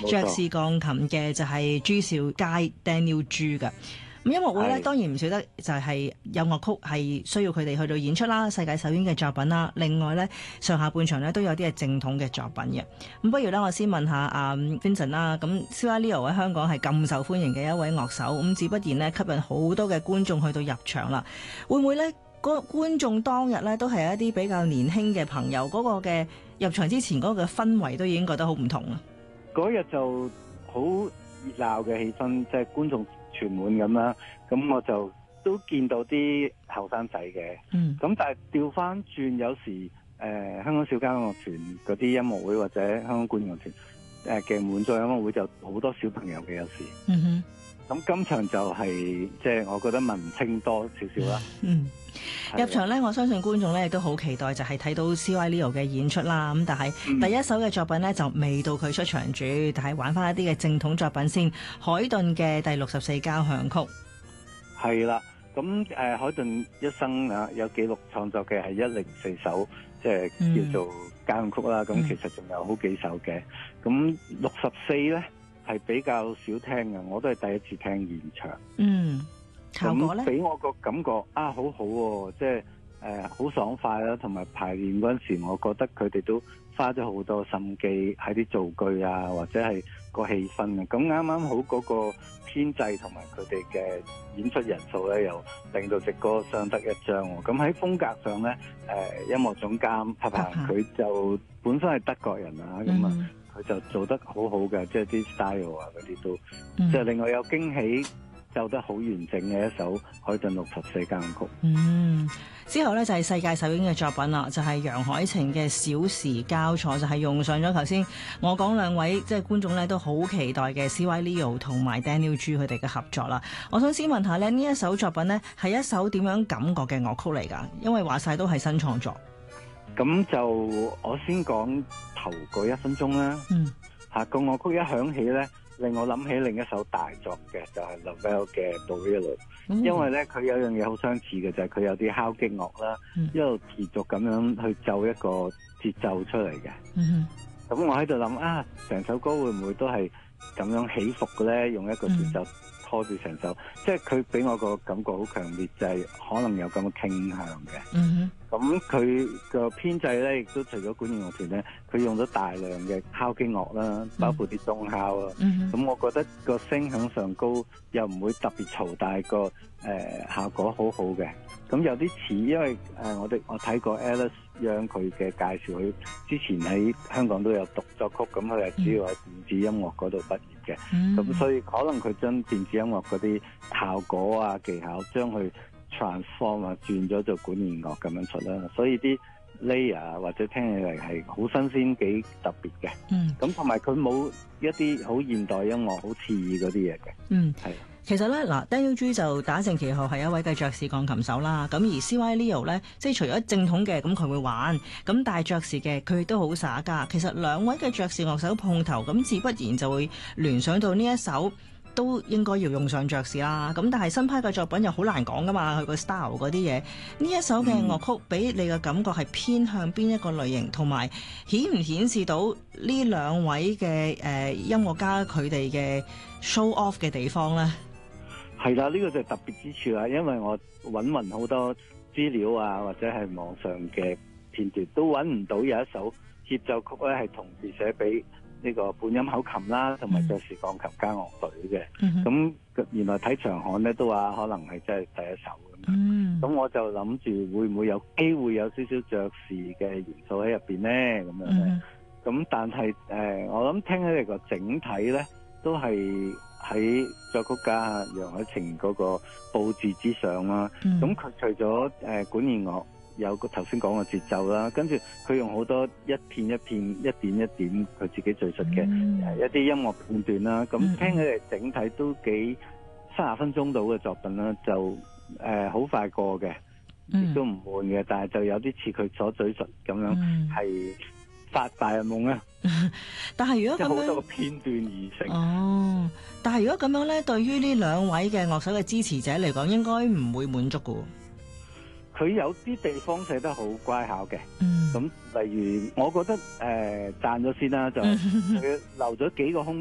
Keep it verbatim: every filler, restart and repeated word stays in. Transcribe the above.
爵士鋼琴嘅就係朱兆佳 Daniel 朱嘅。咁音樂會咧當然唔少得就係有樂曲係需要佢哋去到演出啦，世界首演嘅作品啦。另外咧上下半場咧都有啲係正統嘅作品嘅。咁不如咧我先問下阿 Vincent 啦。咁 C Y Leo 喺香港係咁受歡迎嘅一位樂手，咁自不然咧吸引好多嘅觀眾去到入場啦。會唔會咧嗰個觀眾當日咧都係一啲比較年輕嘅朋友，嗰個嘅入場之前嗰個氛圍都已經覺得好唔同啦？ 嗰日就好熱鬧嘅氣氛，即係觀眾全滿咁啦，咁我就都見到啲後生仔嘅，咁、嗯、但係調翻轉，有時誒、呃、香港小交樂團嗰啲音樂會或者香港管弦樂團誒嘅滿座音樂會就好多小朋友嘅有時，咁、嗯、今場就係即係我覺得文青多少少啦。嗯， 入場咧，我相信觀眾咧亦都好期待，就係睇到 C Y Leo 嘅演出啦。咁但係第一首嘅作品咧就未到佢出場住，但係玩翻一啲嘅正統作品先。海頓嘅第六十四交響曲係啦，咁誒、呃、海頓一生啊有記錄創作嘅係一零四首，即係叫做交響曲啦。咁、嗯、其實仲有好幾首嘅，咁六十四咧係比較少聽嘅，我都係第一次聽現場。嗯。咁俾我個感覺啊，好好喎、啊，即係誒好爽快啦、啊，同埋排練嗰陣時，我覺得佢哋都花咗好多心機喺啲造句啊，或者係個氣氛啊。咁啱啱好嗰個編制同埋佢哋嘅演出人數咧，又令到隻歌相得一張喎。咁喺風格上咧，誒、呃、音樂總監柏柏佢就本身係德國人啊，咁、嗯、啊佢就做得好好嘅，即係啲 style 啊嗰啲都，即係另外有驚喜。奏得好完整嘅一首海頓六十四交響曲。嗯， 之後咧就係世界首演嘅作品啦，就係、是、楊海晴嘅小時交錯，就係、是、用上咗頭先我講兩位即係觀眾咧都好期待嘅 C Y Leo 同埋 Daniel 朱佢哋嘅合作啦。我想先問下咧，呢一首作品咧係一首點樣感覺嘅樂曲嚟㗎？因為話晒都係新創作。 咁就我先講頭嗰一分鐘啦。嗯，嚇個樂曲一響起咧，令我諗起另一首大作嘅，就係 Ravel 嘅 Borély、嗯、因為咧佢有樣嘢好相似嘅，就係、是、佢有啲敲擊樂啦、嗯，一路持續咁樣去奏一個節奏出嚟嘅。咁、嗯、我喺度諗啊，成首歌會唔會都係咁樣起伏嘅咧？用一個節奏拖住成首，嗯、即係佢俾我個感覺好強烈，就係、是、可能有咁嘅傾向嘅。咁佢個編制咧，亦都除咗管弦樂團咧，佢用咗大量嘅敲擊樂啦，包括啲鐘敲啦。咁、嗯、我覺得個聲響上高，又唔會特別嘈，但係個誒、呃、效果很好好嘅。咁有啲似，因為誒、呃、我哋我睇過 Alice Young 佢嘅介紹，佢之前喺香港都有讀作曲，咁佢係主要喺電子音樂嗰度畢業嘅。咁、嗯、所以可能佢將電子音樂嗰啲效果啊技巧，將佢 transform 啊轉咗做管弦樂咁樣出啦，所以啲 layer 或者聽起嚟係好新鮮幾特別嘅。嗯，咁同埋佢冇一啲好現代音樂好刺耳嗰啲嘢嘅。嗯，係。 其實咧，嗱 Daniel 朱就打正旗號係一位嘅爵士鋼琴手啦。咁而 C Y Leo 咧，即係除咗正統嘅，咁佢會玩，咁但係爵士嘅佢亦都好耍家。其實兩位嘅爵士樂手碰頭，咁自不然就會聯想到呢一首都應該要用上爵士啦。咁但係新派嘅作品又好難講噶嘛，佢個 style 嗰啲嘢。呢一首嘅樂曲俾你嘅感覺係偏向邊一個類型，同埋顯唔顯示到呢兩位嘅誒、呃、音樂家佢哋嘅 show off 嘅地方咧？ 係啦，呢、這個就係特別之處啦，因為我揾勻好多資料啊，或者係網上嘅片段，都揾唔到有一首協奏曲咧係同時寫俾呢個半音口琴啦，同埋爵士鋼琴交樂隊嘅。咁、嗯、原來睇場刊咧都話可能係真係第一首咁樣。咁、嗯、我就諗住會唔會有機會有少少爵士嘅元素喺入邊咧？咁樣咧。咁、嗯、但係誒、呃，我諗聽起嚟個整體咧都係喺作曲家楊海晴嗰個佈置之上啦。咁、嗯、佢除咗誒、呃、管弦樂有個頭先講嘅節奏啦，跟住佢用好多一片一片、一點一點佢自己敘述嘅、嗯呃、一啲音樂片段啦。咁、嗯、聽起嚟整體都幾三十分鐘到嘅作品啦，就誒好、呃、快過嘅，亦、嗯、都唔悶嘅，但係就有啲似佢所敘述咁樣係。嗯發大人夢啊！ 但係如果咁樣， 好多個片段而成。 哦，但係如果咁樣咧，對於呢兩位嘅樂手嘅支持者嚟講，應該唔會滿足㗎。 佢有啲地方寫得好乖巧嘅。咁、嗯、例如，我覺得誒讚咗先啦，就佢留咗幾個空